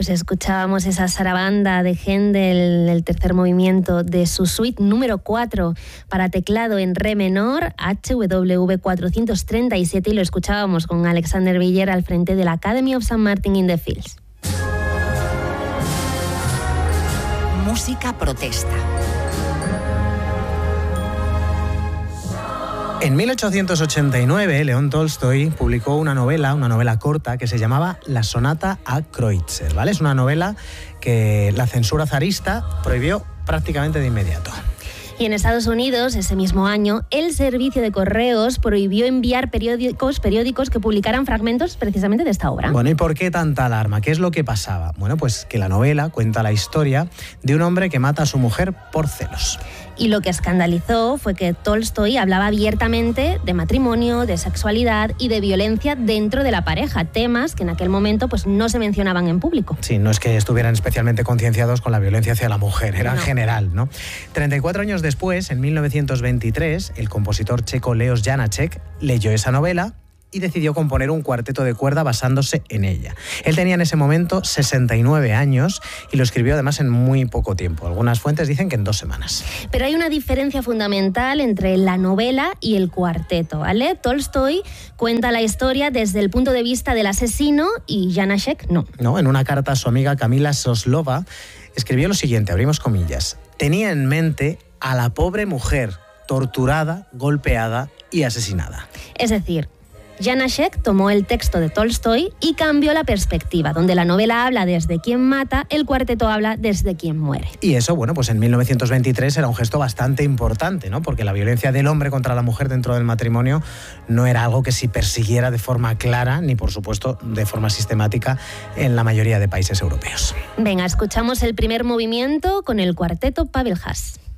Pues escuchábamos esa sarabanda de Händel, el tercer movimiento de su suite número 4 para teclado en re menor, HWV 437, y lo escuchábamos con Alexander Villar al frente de la Academy of St. Martin in the Fields. Música protesta. En 1889, León Tolstoy publicó una novela corta que se llamaba La sonata a Kreutzer, ¿vale? Es una novela que la censura zarista prohibió prácticamente de inmediato. Y en Estados Unidos, ese mismo año, el servicio de correos prohibió enviar periódicos que publicaran fragmentos precisamente de esta obra. Bueno, ¿y por qué tanta alarma? ¿Qué es lo que pasaba? Bueno, pues que la novela cuenta la historia de un hombre que mata a su mujer por celos. Y lo que escandalizó fue que Tolstoy hablaba abiertamente de matrimonio, de sexualidad y de violencia dentro de la pareja, temas que en aquel momento pues no se mencionaban en público. Sí, no es que estuvieran especialmente concienciados con la violencia hacia la mujer, era en general, ¿no? 34 años después, en 1923, el compositor checo Leos Janáček leyó esa novela y decidió componer un cuarteto de cuerda basándose en ella. Él tenía en ese momento 69 años y lo escribió además en muy poco tiempo. Algunas fuentes dicen que en 2 semanas. Pero hay una diferencia fundamental entre la novela y el cuarteto, ¿vale? Tolstoy cuenta la historia desde el punto de vista del asesino y Janáček no. No, en una carta a su amiga Kamila Soslova escribió lo siguiente, abrimos comillas: tenía en mente a la pobre mujer torturada, golpeada y asesinada. Es decir, Janáček tomó el texto de Tolstoy y cambió la perspectiva. Donde la novela habla desde quien mata, el cuarteto habla desde quien muere. Y eso, bueno, pues en 1923 era un gesto bastante importante, ¿no? Porque la violencia del hombre contra la mujer dentro del matrimonio no era algo que se persiguiera de forma clara, ni por supuesto de forma sistemática en la mayoría de países europeos. Venga, escuchamos el primer movimiento con el cuarteto Pavel Haas.